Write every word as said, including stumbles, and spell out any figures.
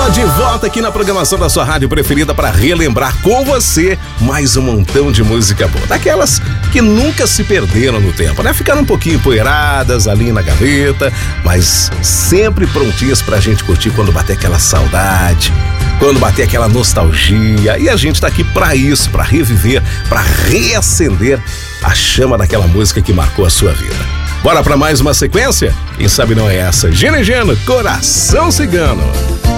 De volta aqui na programação da sua rádio preferida para relembrar com você mais um montão de música boa. Daquelas que nunca se perderam no tempo, né? Ficaram um pouquinho empoeiradas ali na gaveta, mas sempre prontinhas pra gente curtir quando bater aquela saudade, quando bater aquela nostalgia. E a gente tá aqui pra isso, pra reviver, pra reacender a chama daquela música que marcou a sua vida. Bora pra mais uma sequência? Quem sabe não é essa? Gino e Geno, Coração Cigano.